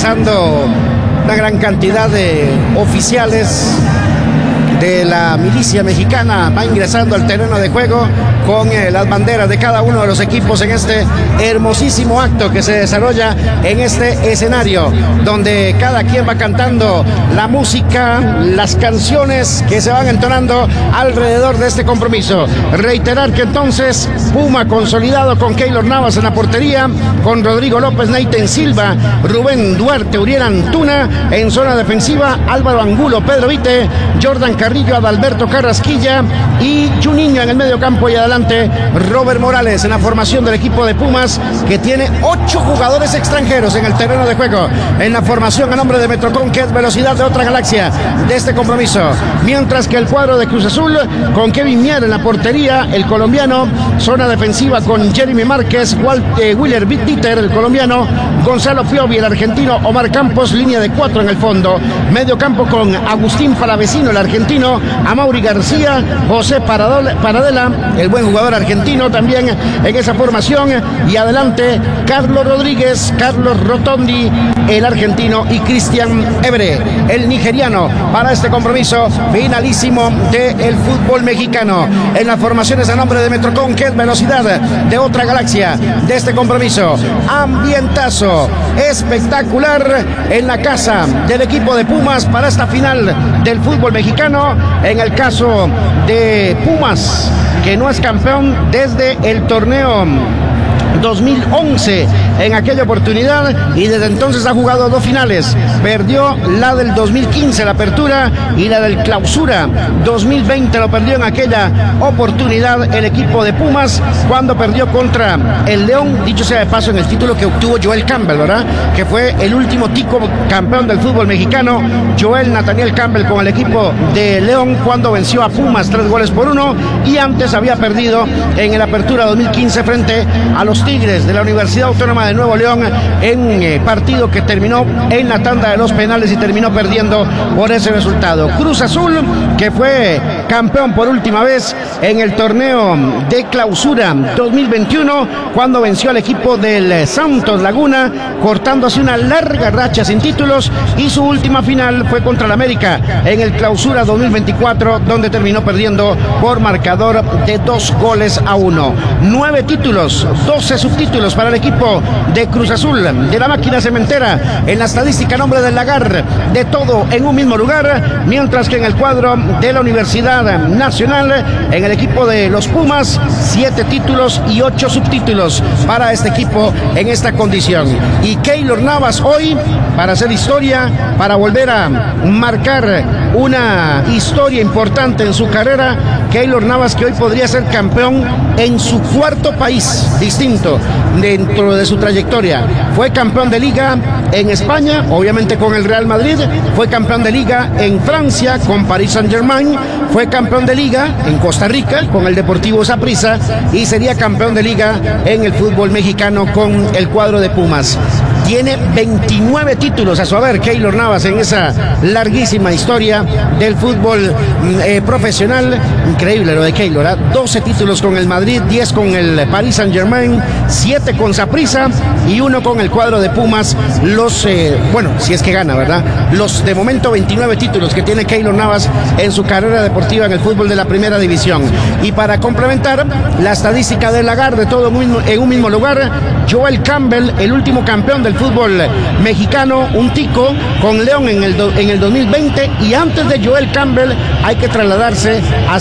ingresando una gran cantidad de oficiales de la milicia mexicana, va ingresando al terreno de juego con las banderas de cada uno de los equipos en este hermosísimo acto que se desarrolla en este escenario, donde cada quien va cantando la música, las canciones que se van entonando alrededor de este compromiso. Reiterar que entonces Puma consolidado con Keylor Navas en la portería, con Rodrigo López, Nathan Silva, Rubén Duarte, Uriel Antuna en zona defensiva, Álvaro Angulo, Pedro Vite, Jordan Carrillo, Adalberto Carrasquilla y Juninho en el medio campo, y adelante Robert Morales en la formación del equipo de Pumas, que tiene 8 jugadores extranjeros en el terreno de juego en la formación a nombre de Metrocon, que es velocidad de otra galaxia de este compromiso, mientras que el cuadro de Cruz Azul con Kevin Mier en la portería, el colombiano, zona defensiva con Jeremy Márquez, Willer Dieter, el colombiano, Gonzalo Piovi, el argentino, Omar Campos, línea de 4 en el fondo, medio campo con Agustín Palavecino, el argentino, Amaury García, José Paradela, el buen jugador argentino también en esa formación, y adelante Carlos Rodríguez, Carlos Rotondi, el argentino, y Cristian Ebre, el nigeriano, para este compromiso finalísimo del fútbol mexicano. En las formaciones a nombre de Metrocon, que es velocidad de otra galaxia de este compromiso. Ambientazo espectacular en la casa del equipo de Pumas para esta final del fútbol mexicano. En el caso de Pumas, que no es campeón desde el torneo 2011 en aquella oportunidad, y desde entonces ha jugado 2 finales. Perdió la del 2015, la apertura, y la del clausura 2020 lo perdió en aquella oportunidad el equipo de Pumas, cuando perdió contra el León, dicho sea de paso, en el título que obtuvo Joel Campbell, ¿verdad? Que fue el último tico campeón del fútbol mexicano, Joel Nathaniel Campbell, con el equipo de León, cuando venció a Pumas 3-1, y antes había perdido en la apertura 2015 frente a los Tigres de la Universidad Autónoma de Nuevo León, en partido que terminó en la tanda de los penales y terminó perdiendo por ese resultado. Cruz Azul, que fue campeón por última vez en el torneo de clausura 2021, cuando venció al equipo del Santos Laguna, cortándose una larga racha sin títulos, y su última final fue contra el América en el clausura 2024, donde terminó perdiendo por marcador de 2-1. 9 títulos, 12 subtítulos para el equipo de Cruz Azul, de la máquina cementera, en la estadística a nombre del Lagar, de todo en un mismo lugar, mientras que en el cuadro de la Universidad Nacional, en el equipo de los Pumas, 7 títulos y 8 subtítulos para este equipo en esta condición. Y Keylor Navas hoy, para hacer historia, para volver a marcar una historia importante en su carrera, Keylor Navas, que hoy podría ser campeón en su 4º país distinto dentro de su trayectoria. Fue campeón de liga en España, obviamente con el Real Madrid, fue campeón de liga en Francia con Paris Saint-Germain, fue campeón de liga en Costa Rica con el Deportivo Saprissa, y sería campeón de liga en el fútbol mexicano con el cuadro de Pumas. Tiene 29 títulos a su haber Keylor Navas en esa larguísima historia del fútbol profesional. Increíble lo de Keylor, ¿eh? 12 títulos con el Madrid, 10 con el Paris Saint-Germain, 7 con Saprissa y 1 con el cuadro de Pumas. Los, bueno, si es que gana, ¿verdad? Los de momento 29 títulos que tiene Keylor Navas en su carrera deportiva en el fútbol de la primera división. Y para complementar la estadística del Lagar, de todo en un mismo lugar, Joel Campbell, el último campeón del fútbol mexicano, un tico con León en el 2020, y antes de Joel Campbell hay que trasladarse a